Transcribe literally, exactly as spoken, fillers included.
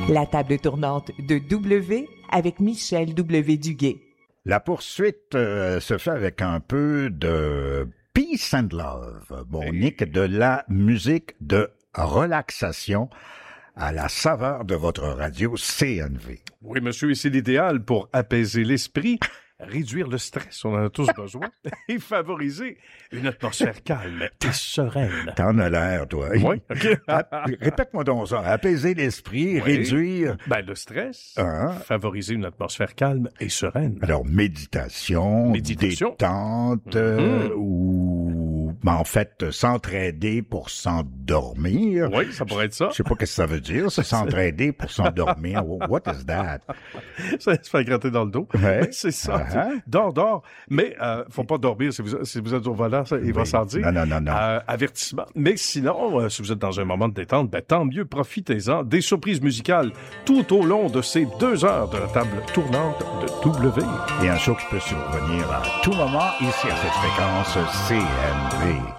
La table tournante de W avec Michel W. Duguay. La poursuite euh, se fait avec un peu de peace and love. Bon, Nick, de la musique de relaxation à la saveur de votre radio C N V. Oui, monsieur, et c'est l'idéal pour apaiser l'esprit, réduire le stress, on en a tous besoin, et favoriser une atmosphère calme et sereine. T'en as l'air, toi. Oui, OK. Ap- Répète-moi donc ça. Apaiser l'esprit, Oui. réduire... Ben, le stress, Hein? favoriser une atmosphère calme et sereine. Alors, méditation, Méditation. détente, euh, ou... ben, en fait, s'entraider pour s'endormir. Oui, ça pourrait être ça. Je sais pas ce que ça veut dire, ça, s'entraider pour s'endormir. What is that? Ça se fait gratter dans le dos. Ouais. Mais c'est ça. Uh-huh. Dors, dors. Mais euh, faut pas dormir si vous, si vous êtes au volant, ça, il va Oui. s'en dire. Non, non, non, non. Euh, avertissement. Mais sinon, euh, si vous êtes dans un moment de détente, ben, tant mieux, profitez-en. Des surprises musicales tout au long de ces deux heures de la table tournante de W. Et un show qui peut survenir à tout moment ici à cette fréquence C N V.